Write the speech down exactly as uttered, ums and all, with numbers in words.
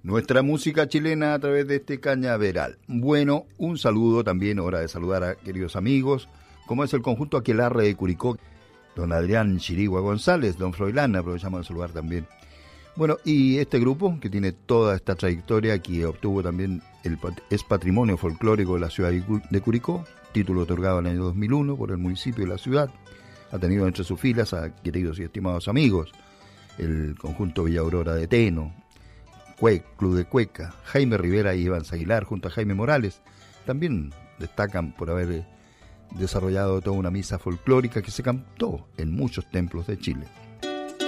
nuestra música chilena a través de este cañaveral. Bueno, un saludo también, hora de saludar a queridos amigos, como es el conjunto Aquelarre de Curicó, don Adrián Chirigua González, don Froilán, aprovechamos de saludar también. Bueno, y este grupo, que tiene toda esta trayectoria, que obtuvo también, el es patrimonio folclórico de la ciudad de Curicó, título otorgado en el año dos mil uno por el municipio y la ciudad, ha tenido entre sus filas a queridos y estimados amigos, el conjunto Villa Aurora de Teno, Cue, Club de Cueca, Jaime Rivera y Iván Aguilar, junto a Jaime Morales. También destacan por haber desarrollado toda una misa folclórica que se cantó en muchos templos de Chile.